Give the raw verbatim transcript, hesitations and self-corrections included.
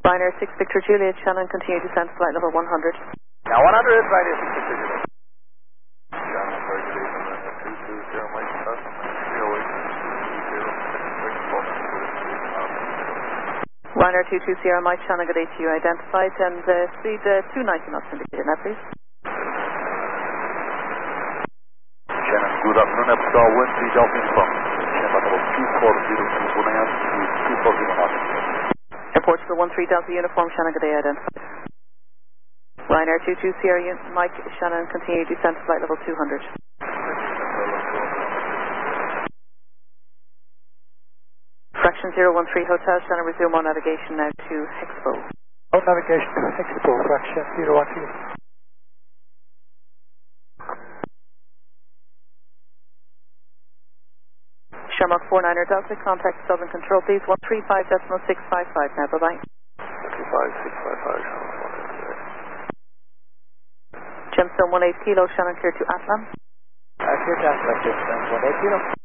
Ryanair six Victor Juliet, Shannon, continue descent flight level one hundred. Now one hundred, Ryanair six Victor Juliet. Shannon, sorry, good evening, two two zero Mike, that's zero eight two zero, Ryanair two two Sierra Mike, Shannon, good day to you, identified, and uh, speed uh, two ninety knots indicated now, please. Shannon, good afternoon, Epsilon one three Dolphin from Shannon, level two four zero two, one out to two four zero knots. Airport for one three Delta Uniform, Shannon, good day, identified. Ryanair two two Sierra Mike, Shannon, continue descent flight level two hundred. Fraction zero one three Hotel, Shannon, resume on navigation now to Hexpo. On navigation to Hexpo, fraction zero one two. Shamrock four niner Delta, contact Southern Control, please, one three five decimal six five five now, bye-bye. one three five six five five, Shannon. Gemstone one eight Kilo, Shannon, clear to Atlan. Uh, clear to Atlan, Gemstone one eight Kilo.